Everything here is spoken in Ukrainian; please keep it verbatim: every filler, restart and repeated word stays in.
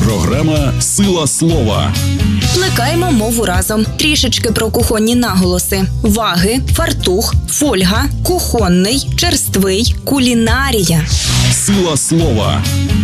Програма «Сила слова». Плекаємо мову разом. Трішечки про кухонні наголоси. Ваги, фартух, фольга, кухонний, черствий, кулінарія. «Сила слова».